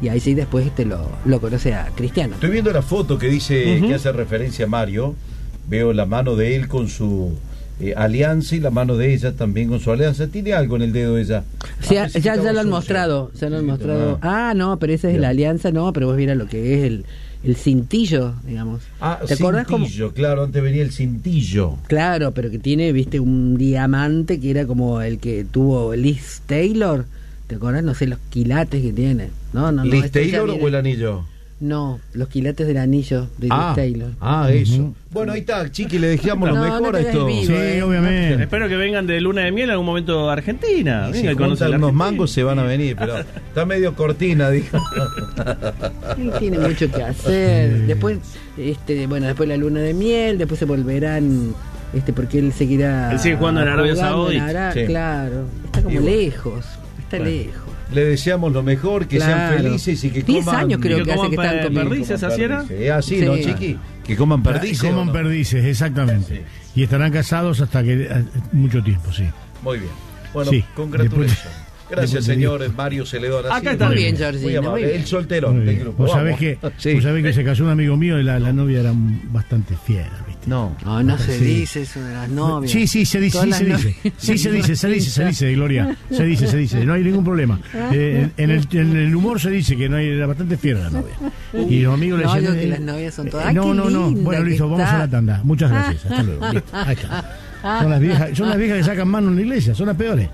y ahí sí después lo conoce a Cristiano. Estoy viendo la foto que dice, que hace referencia a Mario. Veo la mano de él con su alianza y la mano de ella también con su alianza. Tiene algo en el dedo de ella. Sí, ya lo han mostrado. Ya lo han mostrado. No, pero esa es la alianza, no, pero vos vieras lo que es el cintillo, digamos. ¿Te acordás cintillo, claro, antes venía el cintillo. Claro, pero que tiene, viste, un diamante que era como el que tuvo Liz Taylor. ¿Te acordás? No sé, los quilates que tiene. No. ¿Liz Taylor o el anillo? No, los quilates del anillo de Liz Taylor. Eso. Bueno, ahí está, Chiqui, le dejamos lo mejor a esto. Sí, obviamente. Espero que vengan de luna de miel en algún momento a Argentina. Si juntan unos mangos se van a venir, pero está medio cortina, dijo. Él tiene mucho que hacer. Después, después la luna de miel, después se volverán, porque él seguirá. Él sigue jugando en Arabia Saudita. Sí. Claro, está como lejos. Está lejos. Le deseamos lo mejor, que sean felices y que coman. 10 años creo que hace que están comiendo. ¿Perdices así era? Así, ¿no, Chiqui? Que coman perdices. Que coman perdices, exactamente. Sí. Y estarán casados hasta que mucho tiempo, sí. Muy bien. Bueno, congratulaciones. Gracias, señor Mario Celedón. Acá está muy bien, Georgina. Muy amable. El solterón del grupo. Vos sabés que se casó un amigo mío y la novia era bastante fiera, ¿viste? No se dice eso de las novias. Sí, se dice. Sí, se dice, Gloria. Se dice. No hay ningún problema. En el humor se dice que era bastante fiera la novia. Y los amigos le decían. Que las novias son todas. No. Bueno, listo, vamos a la tanda. Muchas gracias. Hasta luego. Listo. Ahí está. Son las viejas que sacan mano en la iglesia, son las peores.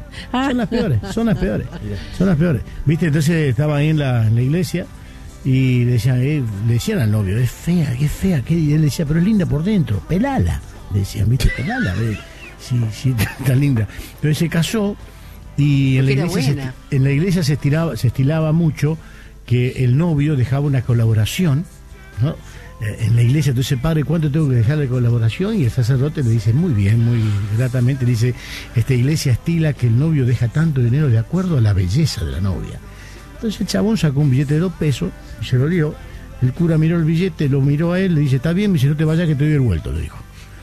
¿Viste? Entonces estaba ahí en la iglesia y le decían al novio, es fea, y él decía, pero es linda por dentro, pelala. Le decían, ¿viste? Pelala, sí, está linda. Entonces se casó y en la iglesia se estilaba mucho que el novio dejaba una colaboración, ¿no? En la iglesia. Entonces, padre, ¿cuánto tengo que dejar de colaboración? Y el sacerdote le dice, muy bien, muy gratamente, le dice, esta iglesia estila que el novio deja tanto dinero de acuerdo a la belleza de la novia. Entonces el chabón sacó un billete de 2 pesos y se lo dio. El cura miró el billete, lo miró a él, le dice, está bien, me dice, no te vayas que te doy el vuelto, le dijo.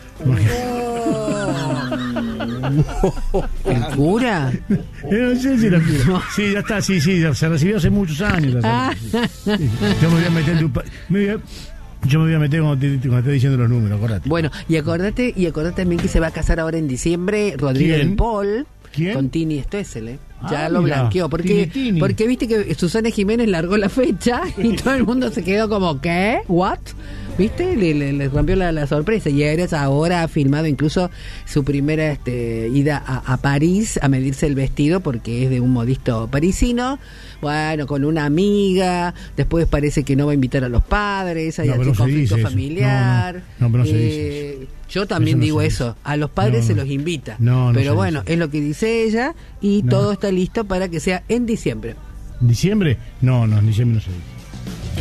¿El cura? No sé si era cura. Sí, ya está, sí, se recibió hace muchos años. Sí. Yo me voy a meter Yo me voy a meter cuando te diciendo los números, acordate. Bueno, y acordate también que se va a casar ahora en diciembre Rodrigo del Pol. ¿Quién? Con Tini Stoessel, Ya lo blanqueó. Porque viste que Susana Jiménez largó la fecha y todo el mundo se quedó como, ¿qué? ¿What? ¿Viste? Le rompió la sorpresa. Y ahora ha filmado incluso su primera ida a París a medirse el vestido porque es de un modisto parisino. Bueno, con una amiga. Después parece que no va a invitar a los padres. Hay aquí conflicto familiar. No, pero no se dice eso. Yo también digo eso. A los padres se los invita. Pero bueno, es lo que dice ella. Y todo está listo para que sea en diciembre. ¿Diciembre? No, en diciembre no se dice.